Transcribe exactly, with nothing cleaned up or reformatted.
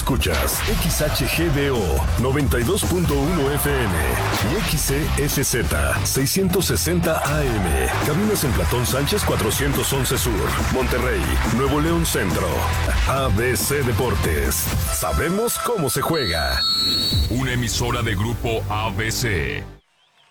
escuchas X H G D O noventa y dos punto uno F M y X C S Z seiscientos sesenta A M. Cabinas en Platón Sánchez cuatrocientos once Sur, Monterrey, Nuevo León Centro. A B C Deportes. Sabemos cómo se juega. Una emisora de Grupo A B C.